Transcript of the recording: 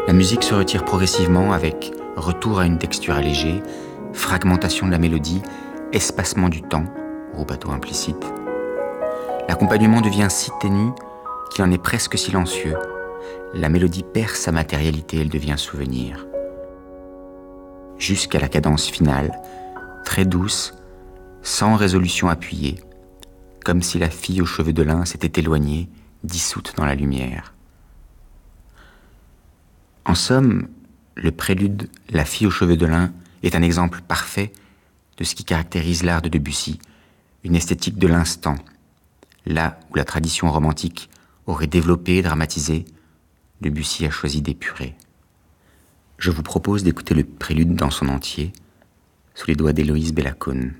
La musique se retire progressivement avec retour à une texture allégée, fragmentation de la mélodie, espacement du temps, rubato implicite. L'accompagnement devient si ténu qu'il en est presque silencieux. La mélodie perd sa matérialité, elle devient souvenir. Jusqu'à la cadence finale, très douce, sans résolution appuyée, comme si la fille aux cheveux de lin s'était éloignée, dissoute dans la lumière. En somme, le prélude « La fille aux cheveux de lin » est un exemple parfait de ce qui caractérise l'art de Debussy, une esthétique de l'instant. Là où la tradition romantique aurait développé et dramatisé, Debussy a choisi d'épurer. Je vous propose d'écouter le prélude dans son entier, sous les doigts d'Héloïse Bellacone.